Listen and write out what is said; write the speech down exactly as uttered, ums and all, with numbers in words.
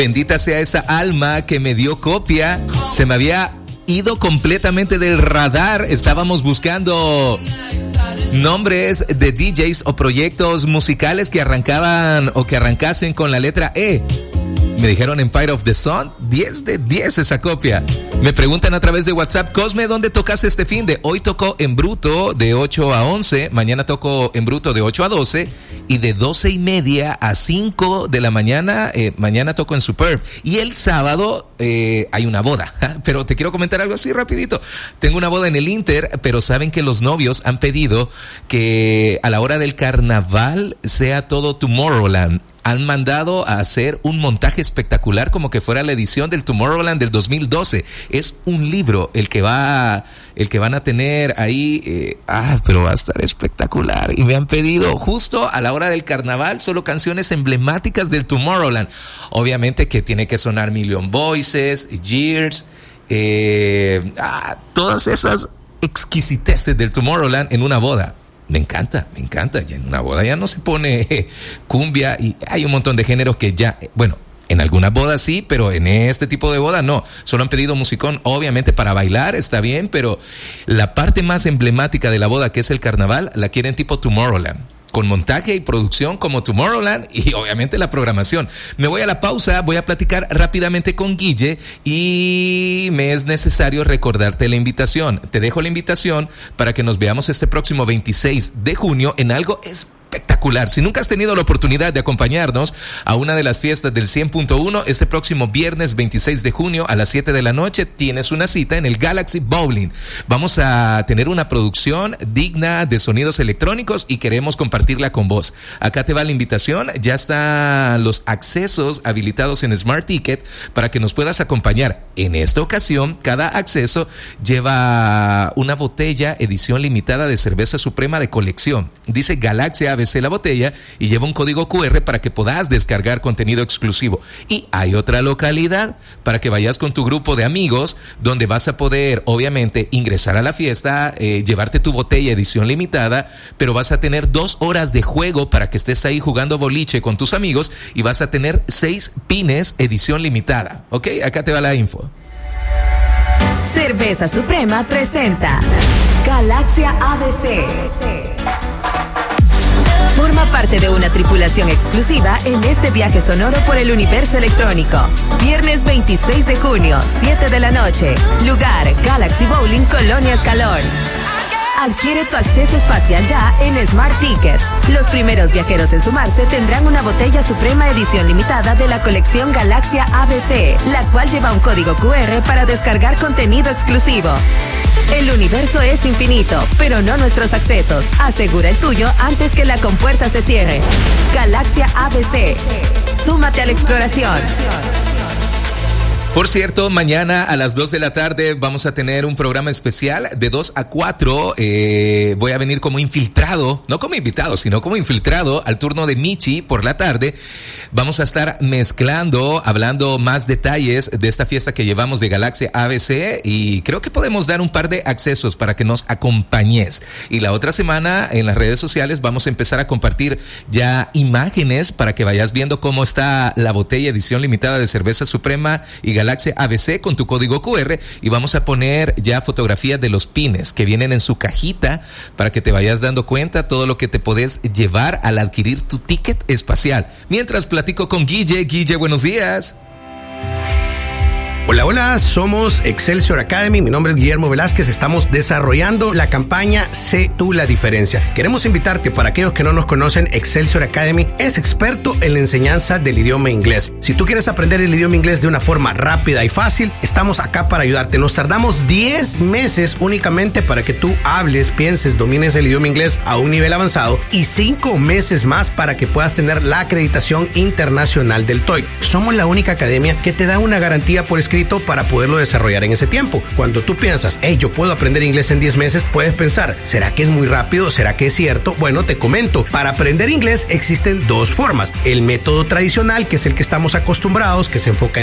Bendita sea esa alma que me dio copia. Se me había ido completamente del radar. Estábamos buscando nombres de D Js o proyectos musicales que arrancaban o que arrancasen con la letra E. Me dijeron Empire of the Sun, diez de diez esa copia. Me preguntan a través de WhatsApp, Cosme, ¿dónde tocas este fin de? Hoy toco en bruto de ocho a once, mañana toco en bruto de ocho a doce y de doce y media a cinco de la mañana, eh, mañana toco en Superb. Y el sábado eh, hay una boda, pero te quiero comentar algo así rapidito. Tengo una boda en el Inter, pero saben que los novios han pedido que a la hora del carnaval sea todo Tomorrowland. Han mandado a hacer un montaje espectacular como que fuera la edición del Tomorrowland del dos mil doce. Es un libro el que va, el que van a tener ahí, eh, ah, pero va a estar espectacular. Y me han pedido justo a la hora del carnaval solo canciones emblemáticas del Tomorrowland. Obviamente que tiene que sonar Million Voices, Years, eh, ah, todas esas exquisiteces del Tomorrowland en una boda. Me encanta, me encanta. Ya en una boda ya no se pone eh, cumbia y hay un montón de géneros que ya, eh, bueno, en algunas bodas sí, pero en este tipo de bodas no. Solo han pedido musicón, obviamente para bailar, está bien, pero la parte más emblemática de la boda, que es el carnaval, la quieren tipo Tomorrowland. Con montaje y producción como Tomorrowland y obviamente la programación. Me voy a la pausa, voy a platicar rápidamente con Guille y me es necesario recordarte la invitación. Te dejo la invitación para que nos veamos este próximo veintiséis de junio en algo espectacular. Espectacular. Si nunca has tenido la oportunidad de acompañarnos a una de las fiestas del cien punto uno, este próximo viernes veintiséis de junio a las siete de la noche tienes una cita en el Galaxy Bowling. Vamos a tener una producción digna de sonidos electrónicos y queremos compartirla con vos. Acá te va la invitación, ya están los accesos habilitados en Smart Ticket para que nos puedas acompañar. En esta ocasión, cada acceso lleva una botella edición limitada de cerveza suprema de colección. Dice Galaxia A B C la botella y lleva un código Q R para que puedas descargar contenido exclusivo. Y hay otra localidad para que vayas con tu grupo de amigos donde vas a poder, obviamente, ingresar a la fiesta, eh, llevarte tu botella edición limitada, pero vas a tener dos horas de juego para que estés ahí jugando boliche con tus amigos y vas a tener seis pines edición limitada. ¿Ok? Acá te va la info. Cerveza Suprema presenta Galaxia A B C. Forma parte de una tripulación exclusiva en este viaje sonoro por el universo electrónico. Viernes veintiséis de junio, siete de la noche. Lugar, Galaxy Bowling, Colonia Escalón. Adquiere tu acceso espacial ya en Smart Ticket. Los primeros viajeros en sumarse tendrán una botella suprema edición limitada de la colección Galaxia A B C, la cual lleva un código Q R para descargar contenido exclusivo. El universo es infinito, pero no nuestros accesos. Asegura el tuyo antes que la compuerta se cierre. Galaxia A B C. Súmate a la exploración. Por cierto, mañana a las dos de la tarde vamos a tener un programa especial de dos a cuatro. Eh, voy a venir como infiltrado, no como invitado, sino como infiltrado al turno de Michi por la tarde. Vamos a estar mezclando, hablando más detalles de esta fiesta que llevamos de Galaxia A B C y creo que podemos dar un par de accesos para que nos acompañes. Y la otra semana en las redes sociales vamos a empezar a compartir ya imágenes para que vayas viendo cómo está la botella edición limitada de Cerveza Suprema y Galaxia A B C con tu código Q R y vamos a poner ya fotografías de los pines que vienen en su cajita para que te vayas dando cuenta todo lo que te podés llevar al adquirir tu ticket espacial. Mientras platico con Guille. Guille, buenos días. Hola, hola, somos Excelsior Academy, mi nombre es Guillermo Velázquez, estamos desarrollando la campaña Sé tú la diferencia. Queremos invitarte, para aquellos que no nos conocen, Excelsior Academy es experto en la enseñanza del idioma inglés. Si tú quieres aprender el idioma inglés de una forma rápida y fácil, estamos acá para ayudarte. Nos tardamos diez meses únicamente para que tú hables, pienses, domines el idioma inglés a un nivel avanzado y cinco meses más para que puedas tener la acreditación internacional del TOEIC. Somos la única academia que te da una garantía por escrito para poderlo desarrollar en ese tiempo. Cuando tú piensas, hey, yo puedo aprender inglés en diez meses, puedes pensar, ¿será que es muy rápido? ¿Será que es cierto? Bueno, te comento, para aprender inglés existen dos formas. El método tradicional, que es el que estamos acostumbrados, que se enfoca en